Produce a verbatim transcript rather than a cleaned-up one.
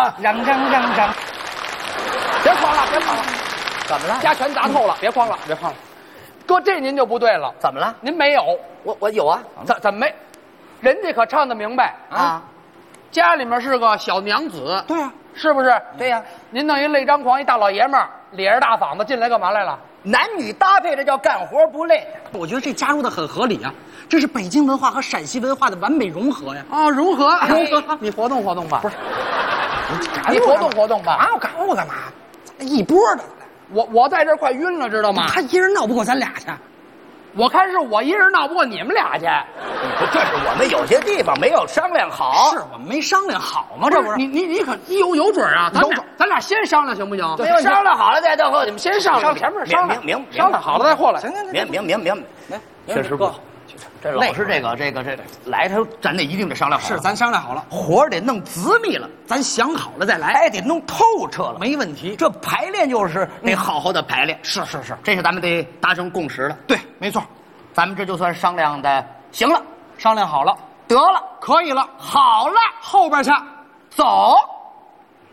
啊！ 嚷嚷嚷嚷！ 别慌了，别慌了， 怎么了？ 家全砸透了，别慌了，别慌了。哥，这您就不对了。 怎么了？ 您没有， 我我有啊。 怎怎么没？人家可唱得明白啊， 家里面是个小娘子。 对呀， 是不是？ 对呀。 您弄一累张狂，一大老爷们儿，咧着大嗓子进来干嘛来了？ 男女搭配，这叫干活不累。我觉得这加入的很合理啊，这是北京文化和陕西文化的完美融合呀！ 啊，融合， 融合， 你活动活动吧。 不是， 你活动活动吧。 啊，我干我干嘛？一波的， 我我在这儿快晕了，知道吗？ 他一人闹不过咱俩去。 我看是我一人闹不过你们俩去。 这是我们有些地方没有商量好。 是我们没商量好吗？这不是你你你可有有准啊？咱俩咱俩先商量行不行？ 商量好了再到后，你们先商量。 前面商量， 明明商量好了再过来。 行行行， 明明明明明，确实不好。这老是这个这个这个来头，咱得一定得商量好。 是，咱商量好了， 活儿得弄滋密了， 咱想好了再来， 还得弄透彻了， 没问题。 这排练就是得好好的排练。 是是是， 这是咱们得达成共识了。 对，没错， 咱们这就算商量的行了， 商量好了， 得了， 可以了， 好了， 后边去， 走。